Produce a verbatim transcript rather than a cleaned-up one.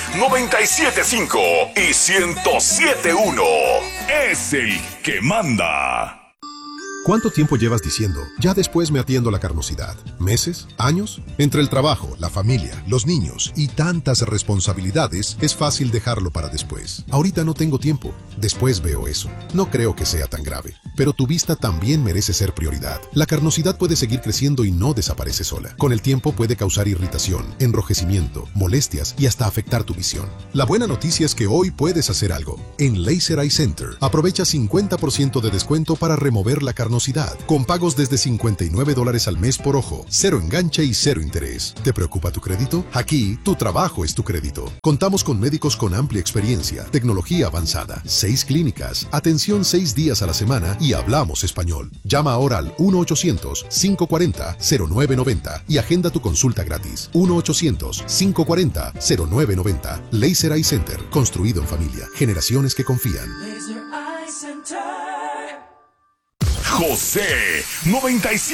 noventa y siete punto cinco y ciento siete punto uno. Es el que manda. ¿Cuánto tiempo llevas diciendo, ya después me atiendo la carnosidad? ¿Meses? ¿Años? Entre el trabajo, la familia, los niños y tantas responsabilidades, es fácil dejarlo para después. Ahorita no tengo tiempo. Después veo eso. No creo que sea tan grave. Pero tu vista también merece ser prioridad. La carnosidad puede seguir creciendo y no desaparece sola. Con el tiempo puede causar irritación, enrojecimiento, molestias y hasta afectar tu visión. La buena noticia es que hoy puedes hacer algo. En Laser Eye Center, aprovecha cincuenta por ciento de descuento para remover la carnosidad, con pagos desde cincuenta y nueve dólares al mes por ojo, cero enganche y cero interés. ¿Te preocupa tu crédito? Aquí, tu trabajo es tu crédito. Contamos con médicos con amplia experiencia, tecnología avanzada, seis clínicas, atención seis días a la semana y hablamos español. Llama ahora al uno ochocientos, cinco cuarenta, cero nueve noventa y agenda tu consulta gratis. uno ochocientos, cinco cuarenta, cero nueve noventa. Laser Eye Center, construido en familia. Generaciones que confían. José noventa y siete.